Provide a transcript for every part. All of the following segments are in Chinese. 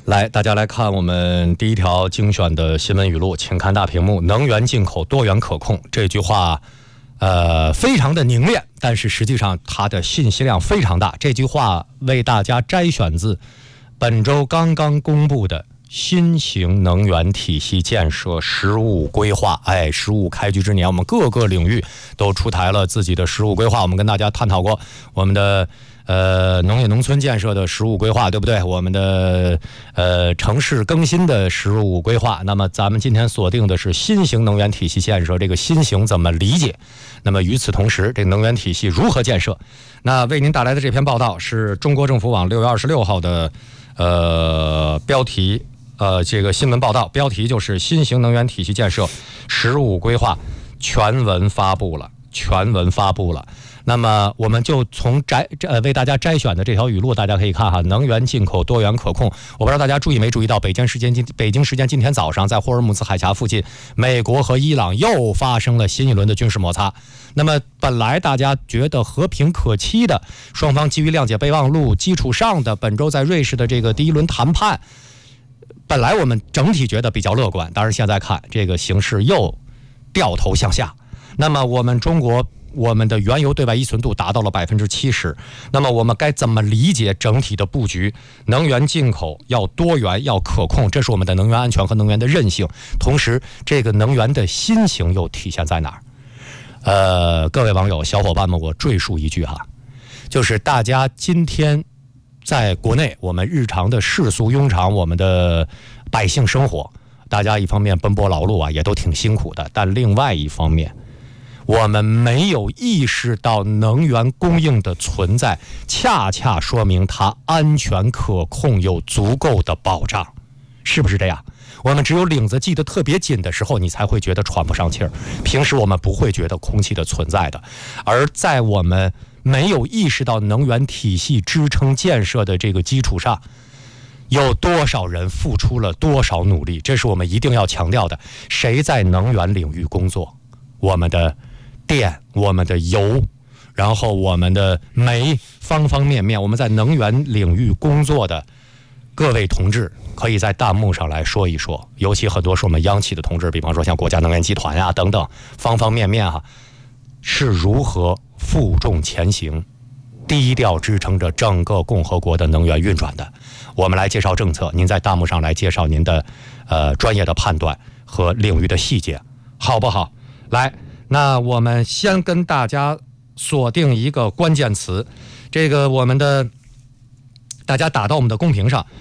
来，大家来看我们第一条精选的新闻语录，请看大屏幕。能源进口多元可控，这句话非常的凝练，但是实际上它的信息量非常大。这句话为大家摘选自本周刚刚公布的新型能源体系建设15规划。15开局之年，我们各个领域都出台了自己的15规划。我们跟大家探讨过我们的农业农村建设的15规划，对不对？我们的城市更新的15规划。那么咱们今天锁定的是新型能源体系建设，这个新型怎么理解？那么与此同时，这个能源体系如何建设？那为您带来的这篇报道是中国政府网6月26号的标题，这个新闻报道标题就是新型能源体系建设15规划全文发布了。那么我们就从为大家摘选的这条语录，大家可以看哈，能源进口多元可控。我不知道大家注意没注意到，北京时间今天早上，在霍尔木兹海峡附近，美国和伊朗又发生了新一轮的军事摩擦。那么本来大家觉得和平可期的，双方基于谅解备忘录基础上的本周在瑞士的这个第一轮谈判，本来我们整体觉得比较乐观，但是现在看这个形势又掉头向下。那么我们的原油对外依存度达到了70%，那么我们该怎么理解整体的布局？能源进口要多元要可控，这是我们的能源安全和能源的韧性。同时，这个能源的新型又体现在哪儿？各位网友小伙伴们，我赘述一句哈，就是大家今天在国内，我们日常的世俗庸常，我们的百姓生活，大家一方面奔波劳碌啊，也都挺辛苦的，但另外一方面，我们没有意识到能源供应的存在，恰恰说明它安全可控，有足够的保障，是不是这样？我们只有领子系得特别紧的时候，你才会觉得喘不上气儿，平时我们不会觉得空气的存在的。而在我们没有意识到能源体系支撑建设的这个基础上，有多少人付出了多少努力，这是我们一定要强调的。谁在能源领域工作，我们的电，我们的油，然后我们的煤，方方面面，我们在能源领域工作的各位同志，可以在弹幕上来说一说，尤其很多是我们央企的同志，比方说像国家能源集团呀等等，方方面面是如何负重前行，低调支撑着整个共和国的能源运转的。我们来介绍政策，您在弹幕上来介绍您的专业的判断和领域的细节，好不好？来，那我们先跟大家锁定一个关键词，这个大家打到我们的公屏上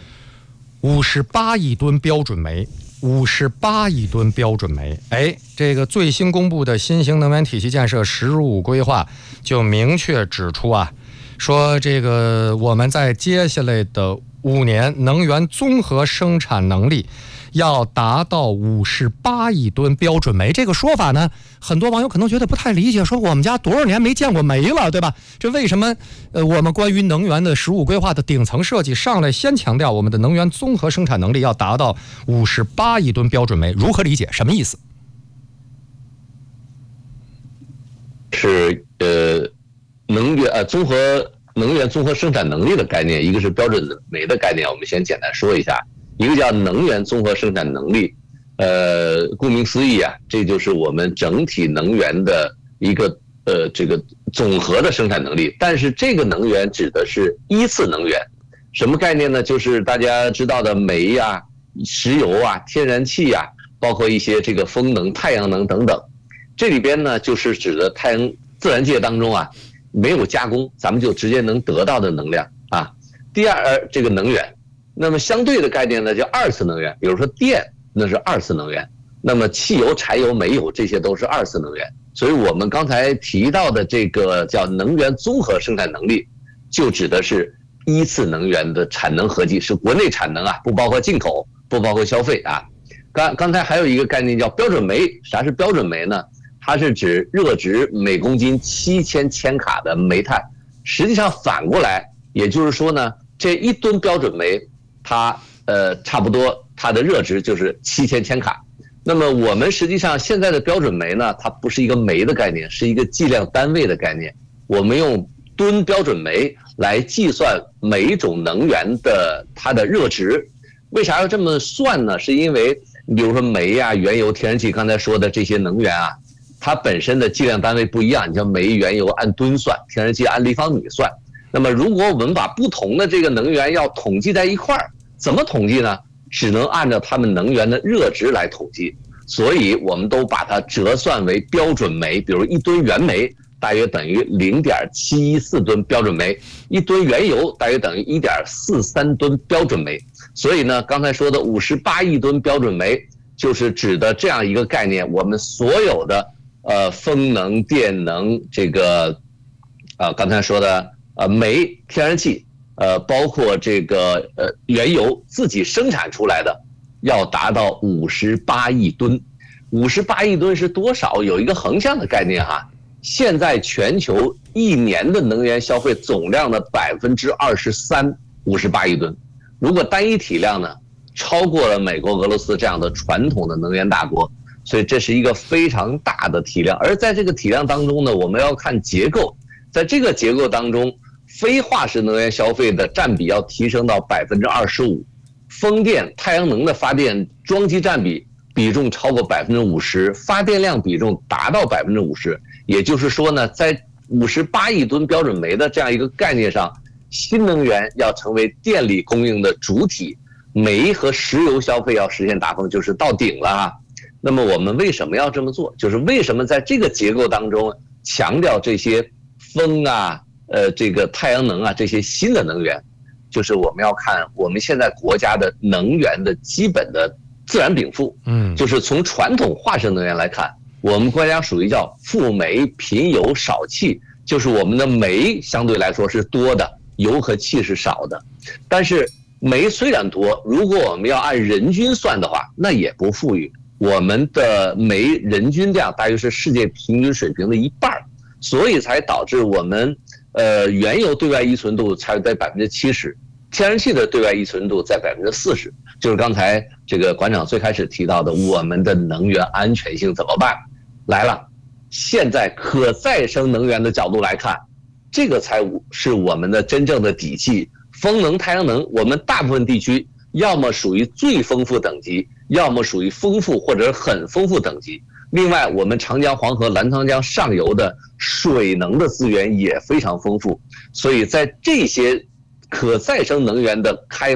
，58亿吨标准煤，58亿吨标准煤。这个最新公布的新型能源体系建设15规划就明确指出说这个我们在接下来的5年能源综合生产能力要达到58亿吨标准煤。这个说法呢，很多网友可能觉得不太理解，说我们家多少年没见过煤了，对吧？这为什么我们关于能源的15规划的顶层设计上来先强调我们的能源综合生产能力要达到58亿吨标准煤？如何理解？什么意思？ 是能源综合生产能力的概念，一个是标准煤的概念，我们先简单说一下。一个叫能源综合生产能力，顾名思义这就是我们整体能源的一个这个总和的生产能力。但是这个能源指的是一次能源，什么概念呢？就是大家知道的煤石油天然气包括一些这个风能、太阳能等等。这里边呢，就是指的自然界当中没有加工，咱们就直接能得到的能量第二，这个能源。那么相对的概念呢，叫二次能源，比如说电，那是二次能源。那么汽油、柴油、煤油，这些都是二次能源。所以我们刚才提到的这个叫能源综合生产能力，就指的是一次能源的产能合计，是国内产能不包括进口，不包括消费刚才还有一个概念叫标准煤。啥是标准煤呢？它是指热值每公斤7000千卡的煤炭。实际上反过来，也就是说呢，这1吨标准煤，它差不多它的热值就是7000千卡。那么我们实际上现在的标准煤呢，它不是一个煤的概念，是一个计量单位的概念。我们用吨标准煤来计算每一种能源的它的热值。 为啥要这么算呢？是因为比如说煤啊、原油、天然气，刚才说的这些能源啊，它本身的计量单位不一样，你像煤、原油按吨算，天然气按立方米算。那么如果我们把不同的这个能源要统计在一块儿，怎么统计呢？只能按照它们能源的热值来统计。所以我们都把它折算为标准煤，比如1吨原煤大约等于0.714吨标准煤，1吨原油大约等于1.43吨标准煤。所以呢，刚才说的58亿吨标准煤，就是指的这样一个概念。我们所有的风能、电能，这个刚才说的煤、天然气，包括这个原油自己生产出来的，要达到58亿吨。58亿吨是多少？有一个横向的概念哈。现在全球1年的能源消费总量的23%， 58亿吨。如果单一体量呢，超过了美国、俄罗斯这样的传统的能源大国，所以这是一个非常大的体量。而在这个体量当中呢，我们要看结构，在这个结构当中，非化石能源消费的占比要提升到25%，风电、太阳能的发电装机占比重超过50%，发电量比重达到50%。也就是说呢，在58亿吨标准煤的这样一个概念上，新能源要成为电力供应的主体，煤和石油消费要实现达峰，就是到顶了啊。那么我们为什么要这么做？就是为什么在这个结构当中强调这些风啊、这个太阳能啊这些新的能源？就是我们要看我们现在国家的能源的基本的自然禀赋，就是从传统化石能源来看，我们国家属于叫富煤贫油少气，就是我们的煤相对来说是多的，油和气是少的。但是煤虽然多，如果我们要按人均算的话，那也不富裕。我们的煤人均量大约是世界平均水平的1半，所以才导致我们原油对外依存度才在70%，天然气的对外依存度在40%。就是刚才这个馆长最开始提到的，我们的能源安全性怎么办？来了，现在可再生能源的角度来看，这个才是我们的真正的底气。风能、太阳能，我们大部分地区要么属于最丰富等级，要么属于丰富或者很丰富等级。另外，我们长江、黄河、澜沧江上游的水能的资源也非常丰富，所以在这些可再生能源的开发